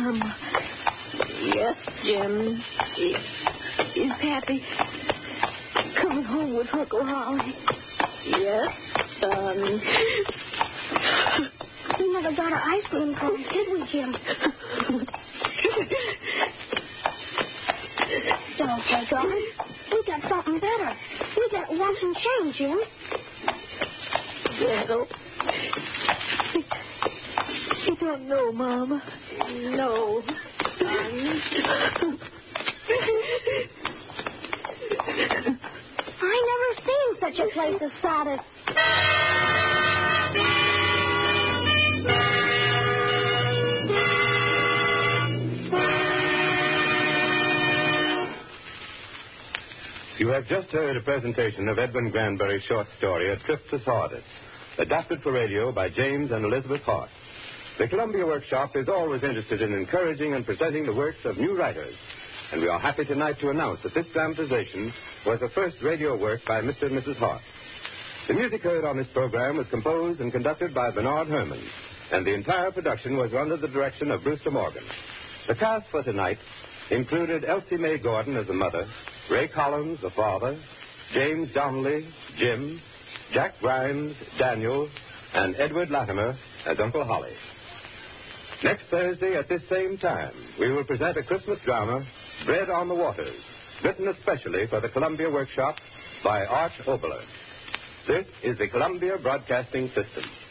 Mama. Yes, Jim. Is Pappy coming home with Uncle Holly? Yes, son. We never got our ice cream cone, did we, Jim? Don't take on. We got something better. We got watch and chain, Jim. Well, You don't know, Mama. no, son. I never seen such a place as Sodus. You have just heard a presentation of Edwin Granbury's short story, A Trip to Sardis, adapted for radio by James and Elizabeth Hart. The Columbia Workshop is always interested in encouraging and presenting the works of new writers, and we are happy tonight to announce that this dramatization was the first radio work by Mr. and Mrs. Hart. The music heard on this program was composed and conducted by Bernard Herrmann, and the entire production was under the direction of Brewster Morgan. The cast for tonight included Elsie Mae Gordon as the mother, Ray Collins, the father, James Donnelly, Jim, Jack Grimes, Daniel, and Edward Latimer as Uncle Holly. Next Thursday at this same time, we will present a Christmas drama, Bread on the Waters, written especially for the Columbia Workshop by Arch Oboler. This is the Columbia Broadcasting System.